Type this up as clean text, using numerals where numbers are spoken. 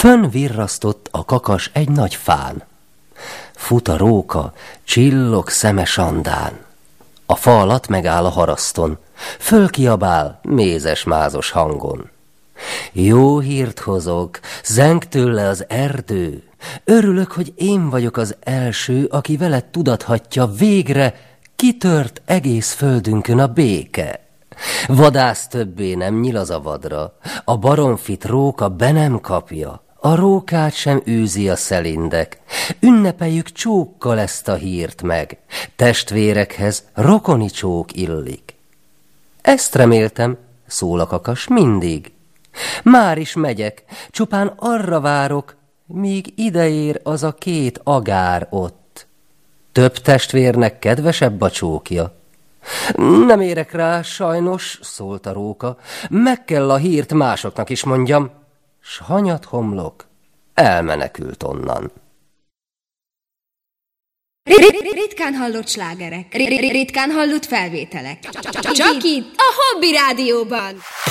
Fönn virrasztott a kakas egy nagy fán. Fut a róka, csillog szeme sandán. A fa alatt megáll a haraszton, fölkiabál mézes-mázos hangon. Jó hírt hozok, zeng tőle az erdő. Örülök, hogy én vagyok az első, aki veled tudathatja, végre kitört egész földünkön a béke. Vadász többé nem nyilaz a vadra, a baromfit róka be nem kapja, a rókát sem űzi a szelindek. Ünnepeljük csókkal ezt a hírt meg, testvérekhez rokoni csók illik. Ezt reméltem, szól a kakas mindig. Már is megyek, csupán arra várok, míg ideér az a két agár ott. Több testvérnek kedvesebb a csókja. Nem érek rá, sajnos, szólt a róka, meg kell a hírt másoknak is mondjam, s hanyat homlok elmenekült onnan. Ritkán hallott slágerek, ritkán hallott felvételek. Csak itt, a Hobby Rádióban.